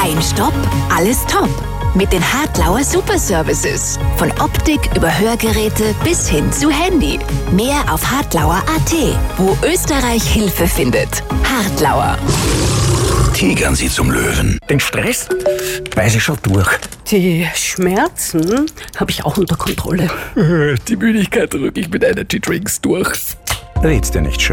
Ein Stopp, alles top. Mit den Hartlauer Superservices. Von Optik über Hörgeräte bis hin zu Handy. Mehr auf hartlauer.at, wo Österreich Hilfe findet. Hartlauer. Tigern Sie zum Löwen. Den Stress weiß ich schon durch. Die Schmerzen habe ich auch unter Kontrolle. Die Müdigkeit drücke ich mit Energy Drinks durch. Red's dir nicht schön.